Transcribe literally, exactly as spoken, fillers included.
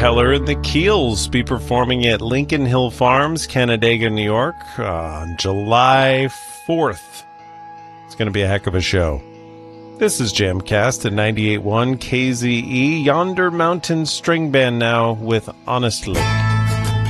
Keller and the Keels be performing at Lincoln Hill Farms, Canandaigua, New York on July fourth. It's going to be a heck of a show. This is Jamcast at ninety-eight point one K Z E, Yonder Mountain String Band now with Honestly.